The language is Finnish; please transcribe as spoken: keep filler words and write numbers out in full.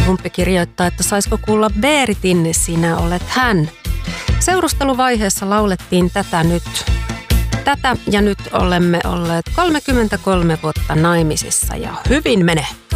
Humppi kirjoittaa, että saisiko kuulla Beeritin Sinä olet hän. Seurusteluvaiheessa laulettiin tätä nyt. Tätä ja nyt olemme olleet kolmekymmentäkolme vuotta naimisissa ja hyvin menee.